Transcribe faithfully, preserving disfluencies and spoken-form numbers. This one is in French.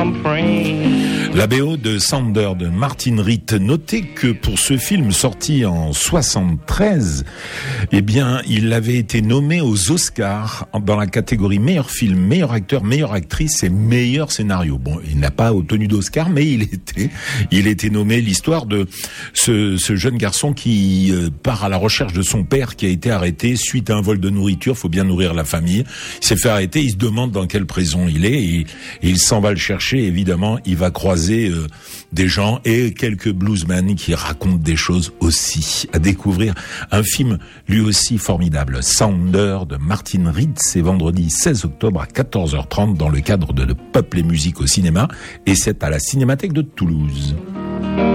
some friends. La B O de Sounder de Martin Ritt. Notez que pour ce film sorti en soixante-treize, eh bien, il avait été nommé aux Oscars dans la catégorie meilleur film, meilleur acteur, meilleure actrice et meilleur scénario. Bon, il n'a pas obtenu d'Oscar, mais il était, il était nommé. L'histoire de ce, ce jeune garçon qui euh, part à la recherche de son père qui a été arrêté suite à un vol de nourriture. Faut bien nourrir la famille. Il s'est fait arrêter. Il se demande dans quelle prison il est et, et il s'en va le chercher. Évidemment, il va croiser Euh, des gens et quelques bluesmen qui racontent des choses aussi. À découvrir un film lui aussi formidable, Sounder de Martin Ritt. C'est vendredi seize octobre à quatorze heures trente dans le cadre de, de Peuple et musique au cinéma et c'est à la Cinémathèque de Toulouse.